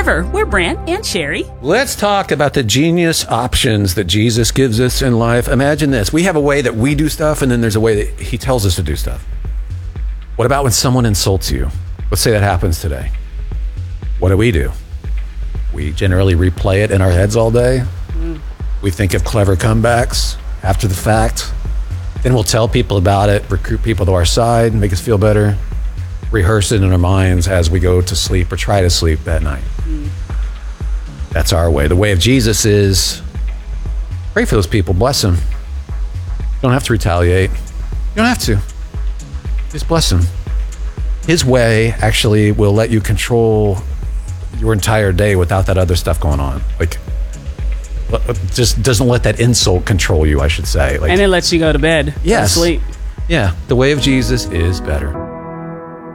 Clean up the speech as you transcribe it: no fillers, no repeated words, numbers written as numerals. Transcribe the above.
River. We're Brant and Sherry. Let's talk about the genius options that Jesus gives us in life. Imagine this. We have a way that we do stuff, and then there's a way that he tells us to do stuff. What about when someone insults you? Let's say that happens today. What do? We generally replay it in our heads all day. We think of clever comebacks after the fact. Then we'll tell people about it, recruit people to our side, make us feel better, rehearse it in our minds as we go to sleep or try to sleep that night. That's our way. The way of Jesus is pray for those people, bless them. You don't have to retaliate. You don't have to. Just bless them. His way actually will let you control your entire day without that other stuff going on. Like, just doesn't let that insult control you, I should say. Like, and it lets you go to bed. Yes. Sleep. Yeah. The way of Jesus is better.